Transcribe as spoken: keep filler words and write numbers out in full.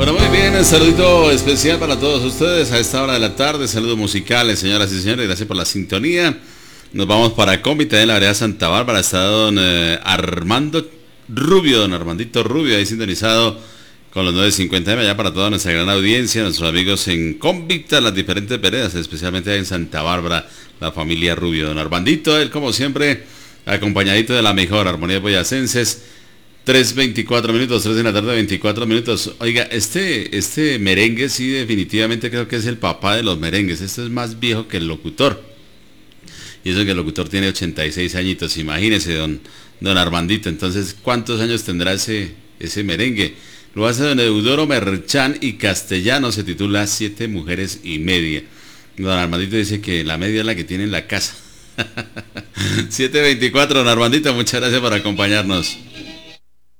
Bueno, muy bien, un saludito especial para todos ustedes a esta hora de la tarde, saludos musicales, señoras y señores, gracias por la sintonía. Nos vamos para Cómbita, en la vereda Santa Bárbara, está don eh, Armando Rubio, don Armandito Rubio, ahí sintonizado con los nueve cincuenta eme, allá para toda nuestra gran audiencia, nuestros amigos en Cómbita, las diferentes veredas, especialmente en Santa Bárbara, la familia Rubio. Don Armandito, él como siempre, acompañadito de la mejor armonía de boyacenses. tres veinticuatro minutos, tres de la tarde, veinticuatro minutos. Oiga, este, este merengue sí definitivamente creo que es el papá de los merengues. Este es más viejo que el locutor. Y eso que el locutor tiene ochenta y seis añitos. Imagínese, don, don Armandito. Entonces, ¿cuántos años tendrá ese, ese merengue? Lo hace don Eudoro Merchán y Castellano, se titula Siete mujeres y media. Don Armandito dice que la media es la que tiene en la casa. siete veinticuatro, don Armandito, muchas gracias por acompañarnos.